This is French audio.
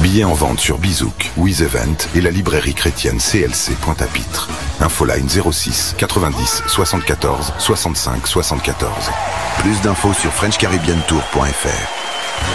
Billets en vente sur Bizouk, Wiz Event et la librairie chrétienne CLC Pointe-à-Pitre. Infoline 06 90 74 65 74. Plus d'infos sur frenchcaribbeantour.fr.